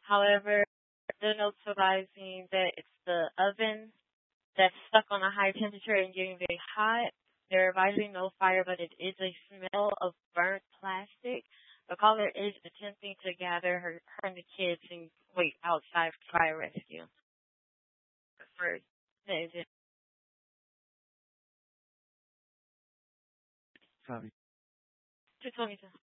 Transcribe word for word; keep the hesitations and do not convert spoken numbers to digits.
However, the notes advising that it's the oven that's stuck on a high temperature and getting very hot. They're advising no fire, but it is a smell of burnt plastic. The caller is attempting to gather her, her and the kids and wait outside for fire rescue. For that is it. Copy. two twenty-two.